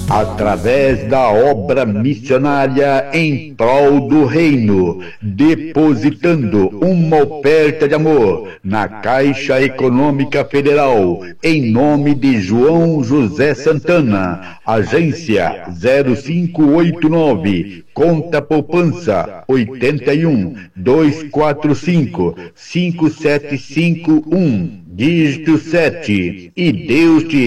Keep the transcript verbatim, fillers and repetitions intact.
através da obra missionária em prol do reino, depositando uma oferta de amor na Caixa Econômica Federal, em nome de João José Santana, agência zero cinco oito nove, conta poupança oitenta e um, dois quatro cinco, cinco sete cinco um, dígito sete, e Deus te